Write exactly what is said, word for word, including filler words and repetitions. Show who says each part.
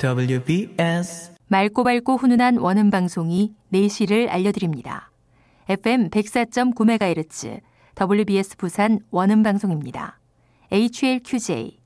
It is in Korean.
Speaker 1: 더블유비에스
Speaker 2: 맑고 밝고 훈훈한 원음 방송이 네 시를 알려드립니다. 에프엠 백사 점 구 메가헤르츠 더블유비에스 부산 원음 방송입니다. 에이치엘큐제이